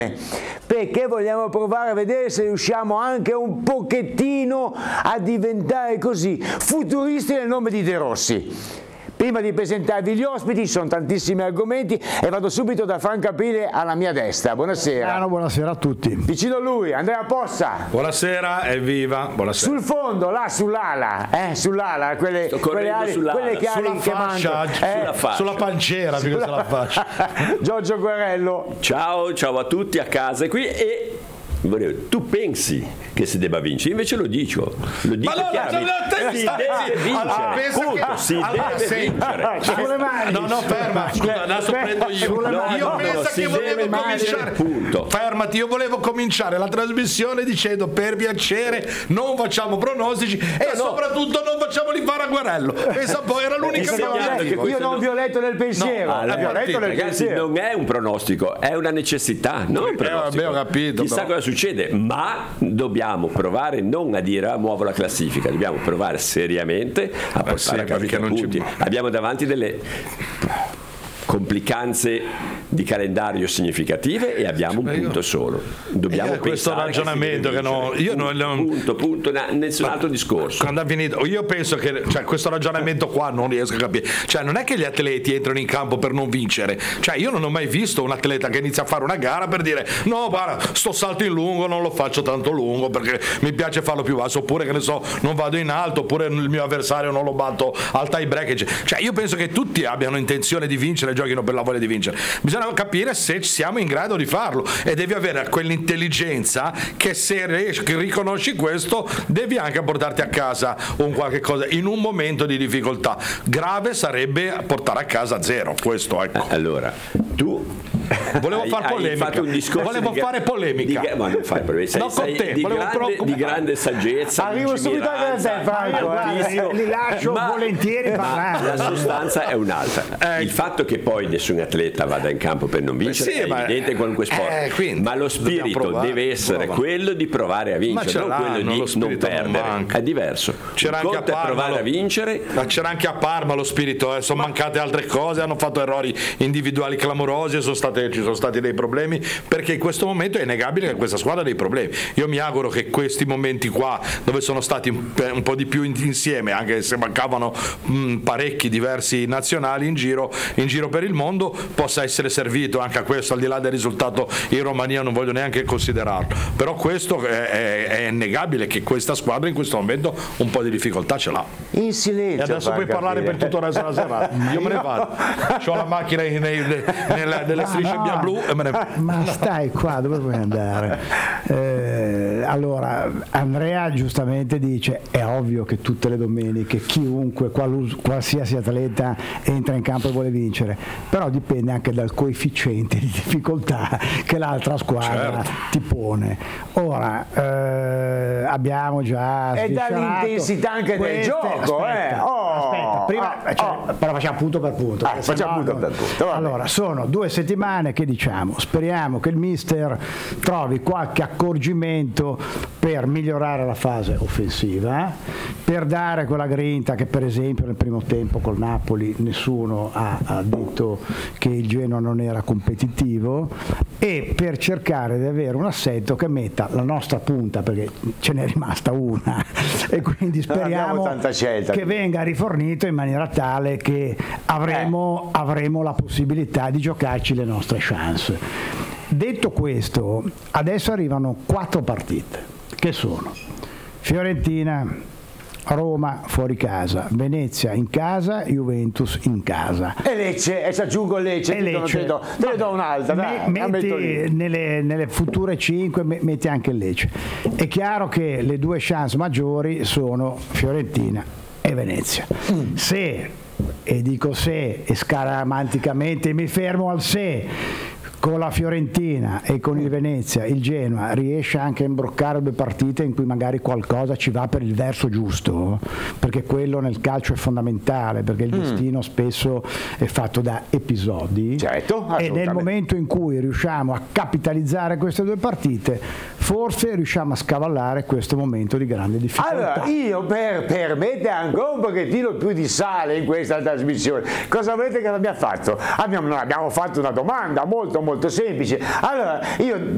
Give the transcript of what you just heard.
perché vogliamo provare a vedere se riusciamo anche un pochettino a diventare così futuristi nel nome di De Rossi. Prima di presentarvi gli ospiti, ci sono tantissimi argomenti e vado subito da Franco Aprile alla mia destra. Buonasera. Buonasera a tutti. Vicino a lui, Andrea Possa. Buonasera, evviva. Buonasera. Sul fondo, là sull'ala, quelle ali, quelle che ali che mangiano. Sulla panciera, più che sulla fascia. Giorgio Guerrello. Ciao a tutti a casa qui e tu pensi che si debba vincere, invece lo dico chiaramente, si deve vincere. Ferma, scusa, adesso prendo io penso che volevo cominciare, punto. Fermati, io volevo cominciare la trasmissione dicendo per piacere non facciamo pronostici e soprattutto non facciamoli fare a Guerrello. Pensa poi, era l'unica cosa che io non vi ho letto nel pensiero. Ragazzi, non è un pronostico, è una necessità, non un pronostico. Ho capito, chissà cosa succede, ma dobbiamo provare non a dire muovo la classifica, dobbiamo provare seriamente a portare a casa i punti. Abbiamo davanti delle complicanze di calendario significative e abbiamo un punto solo. Dobbiamo questo ragionamento che punto, nessun altro discorso. Quando ha finito, io penso che questo ragionamento qua non riesco a capire. Non è che gli atleti entrano in campo per non vincere. Io non ho mai visto un atleta che inizia a fare una gara per dire no, guarda, sto salto in lungo non lo faccio tanto lungo perché mi piace farlo più basso, oppure che ne so, non vado in alto, oppure il mio avversario non lo batto al tie break. Io penso che tutti abbiano intenzione di vincere, giochino per la voglia di vincere. Bisogna capire se siamo in grado di farlo e devi avere quell'intelligenza che se riconosci questo devi anche portarti a casa un qualche cosa in un momento di difficoltà. Grave sarebbe portare a casa 0, questo ecco. Allora, tu volevo fare polemica. Fatto un discorso volevo fare polemica. Ma non fai polemica. Di grande saggezza. Arrivo subito a te, Franco. Li lascio volentieri parlare. La sostanza è un'altra. Il fatto che poi nessun atleta vada in campo per non vincere è evidente in qualunque sport. Ma lo spirito deve essere quello di provare a vincere, non quello di non perdere. È diverso. C'era anche a Parma provare a vincere. C'era anche a Parma lo spirito. Sono mancate altre cose, hanno fatto errori individuali clamorosi e ci sono stati dei problemi, perché in questo momento è innegabile che questa squadra ha dei problemi. Io mi auguro che questi momenti qua dove sono stati un po' di più insieme, anche se mancavano parecchi diversi nazionali in giro per il mondo, possa essere servito anche a questo, al di là del risultato in Romania non voglio neanche considerarlo, però questo è innegabile che questa squadra in questo momento un po' di difficoltà ce l'ha. In silenzio. E adesso puoi parlare per tutto il resto della serata. Io me ne vado, ho la macchina nelle strisce blu e me ne vado. Ma stai qua, dove vuoi andare? Allora Andrea giustamente dice è ovvio che tutte le domeniche chiunque, qualsiasi atleta entra in campo e vuole vincere, però dipende anche dal coefficiente di difficoltà che l'altra squadra ti pone. Ora abbiamo già e dall'intensità anche del gioco. Aspetta, prima però facciamo punto per punto. Allora sono 2 settimane che diciamo speriamo che il mister trovi qualche accorgimento per migliorare la fase offensiva, per dare quella grinta che per esempio nel primo tempo col Napoli nessuno ha detto che il Genoa non era competitivo, e per cercare di avere un assetto che metta la nostra punta, perché ce n'è rimasta una e quindi speriamo che venga rifornito in maniera tale che avremo la possibilità di giocarci le nostre chance. Detto questo, adesso arrivano 4 partite che sono Fiorentina, Roma fuori casa, Venezia in casa, Juventus in casa e Lecce, e ci aggiungo Lecce, te ne do un'altra, nelle future 5 metti anche il Lecce. È chiaro che le 2 chance maggiori sono Fiorentina e Venezia. Se scaramanticamente mi fermo al se con la Fiorentina e con il Venezia, il Genoa riesce anche a imbroccare 2 partite in cui magari qualcosa ci va per il verso giusto, perché quello nel calcio è fondamentale, perché il destino spesso è fatto da episodi, e nel momento in cui riusciamo a capitalizzare queste 2 partite forse riusciamo a scavallare questo momento di grande difficoltà. Allora io per mettere ancora un pochettino più di sale in questa trasmissione, cosa volete che abbia fatto? Abbiamo fatto una domanda molto semplice. Allora io